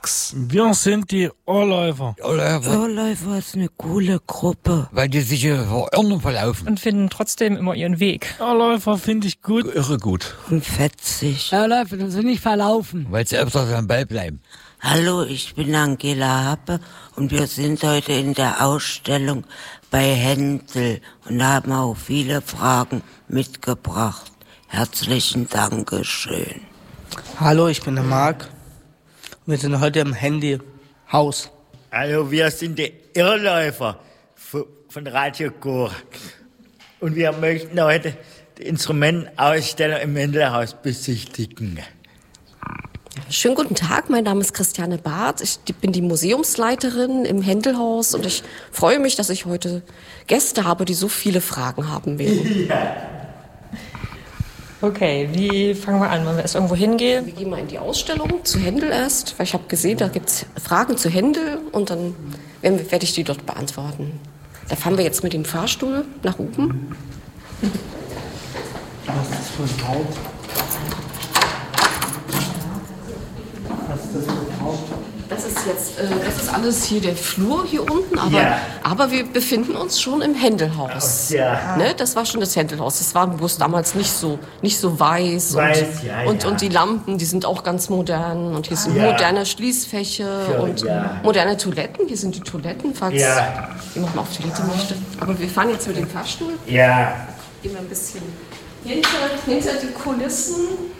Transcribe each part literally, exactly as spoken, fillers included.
Max. Wir sind die Ohrläufer. Ohrläufer. Ohrläufer ist eine coole Gruppe. Weil die sich hier verirren und verlaufen. Und finden trotzdem immer ihren Weg. Ohrläufer finde ich gut. Irre gut. Und fetzig. Ohrläufer dürfen sich nicht verlaufen. Weil sie öfters am Ball bleiben. Hallo, ich bin Angela Happe und wir sind heute in der Ausstellung bei Händel und haben auch viele Fragen mitgebracht. Herzlichen Dankeschön. Hallo, ich bin der Marc. Wir sind heute im Handyhaus. Hallo, wir sind die Irrläufer von Radio Chor. Und wir möchten heute die Instrumentausstellung im Händelhaus besichtigen. Schönen guten Tag, mein Name ist Christiane Barth. Ich bin die Museumsleiterin im Händelhaus und ich freue mich, dass ich heute Gäste habe, die so viele Fragen haben werden. Ja. Okay, wie fangen wir an? Wollen wir erst irgendwo hingehen? Wir gehen mal in die Ausstellung zu Händel erst, weil ich habe gesehen, da gibt es Fragen zu Händel und dann werde ich die dort beantworten. Da fahren wir jetzt mit dem Fahrstuhl nach oben. Was ist das für ein Raum? Was ist das für ein Raum? Das ist jetzt, äh, das ist alles hier der Flur hier unten, aber, Ja. aber wir befinden uns schon im Händelhaus. Ach, ja. Ne, das war schon das Händelhaus. Das war bloß damals nicht so, nicht so weiß. Weiß, und, ja, und, ja. und die Lampen, die sind auch ganz modern. Und hier sind Ja. moderne Schließfächer Schön, und ja. moderne Toiletten. Hier sind die Toiletten, falls Ja. jemand mal auf Toilette möchte. Aber wir fahren jetzt mit dem Fahrstuhl. Ja. Gehen wir ein bisschen hinter, hinter die Kulissen.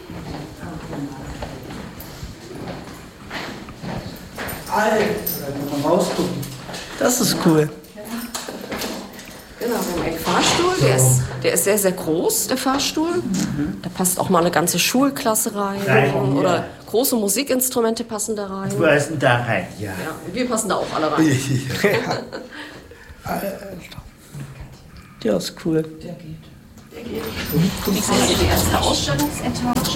Alter, da kann man rausgucken. Das ist cool. Genau, wir haben einen Fahrstuhl, der ist, der ist sehr, sehr groß, der Fahrstuhl. Mhm. Da passt auch mal eine ganze Schulklasse rein. Rein, Oder ja. große Musikinstrumente passen da rein. Wo ist denn da rein? Ja. Ja, wir passen da auch alle rein. Alter. Der ist cool. Der geht. Der geht. Das ist hier die erste Ausstellungsetage.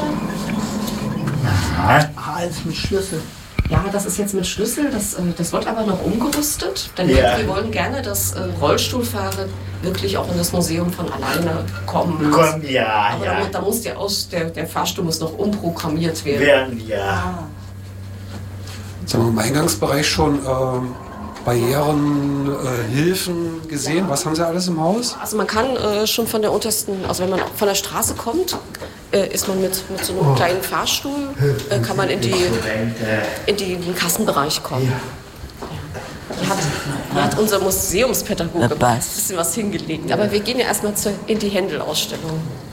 Aha. Ah, alles mit Schlüssel. Ja, das ist jetzt mit Schlüssel, das, äh, das wird aber noch umgerüstet. Denn Ja. wir wollen gerne, dass äh, Rollstuhlfahrer wirklich auch in das Museum von alleine kommen. Komm, ja, Aber ja. da, mu- da muss der, Aus, der, der Fahrstuhl muss noch umprogrammiert werden. Werden, ja. Jetzt haben wir im Eingangsbereich schon ähm, Barrieren, äh, Hilfen gesehen. Was haben Sie alles im Haus? Also man kann äh, schon von der untersten, also wenn man von der Straße kommt, äh, ist man mit, mit so einem kleinen Fahrstuhl, äh, kann man in, die, in, die, in den Kassenbereich kommen. Hier hat, hier hat unser Museumspädagoge ein Passt. bisschen was hingelegt. Aber wir gehen ja erstmal zur, in die Händel-Ausstellung.